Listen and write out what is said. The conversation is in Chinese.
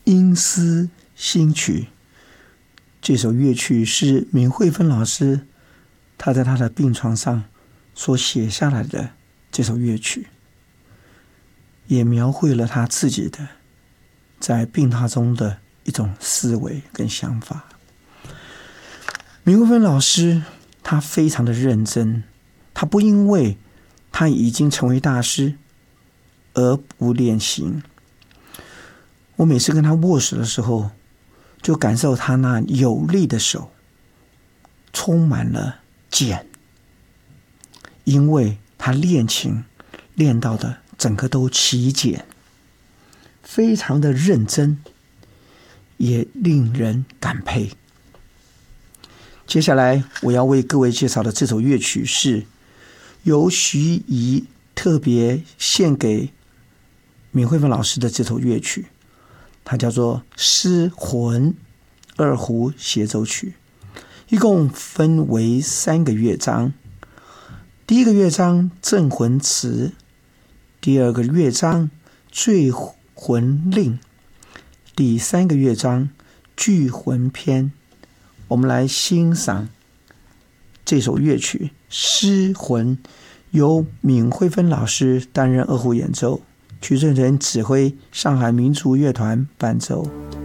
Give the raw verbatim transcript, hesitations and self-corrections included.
因思新曲。这首乐曲是闵惠芬老师他在他的病床上所写下来的这首乐曲，也描绘了他自己的在病榻中的一种思维跟想法。闵惠芬老师他非常的认真，他不因为他已经成为大师而不练习。我每次跟他握手的时候，就感受他那有力的手充满了茧，因为他练琴练到的整个都起茧，非常的认真，也令人感佩。接下来我要为各位介绍的这首乐曲是由徐怡特别献给闵惠芬老师的这首乐曲，它叫做《诗魂二胡协奏曲》，一共分为三个乐章。第一个乐章镇魂词，第二个乐章醉魂令，第三个乐章聚魂篇。我们来欣赏这首乐曲《诗魂》，由闵惠芬老师担任二胡演奏，曲正人指挥上海民族乐团伴奏。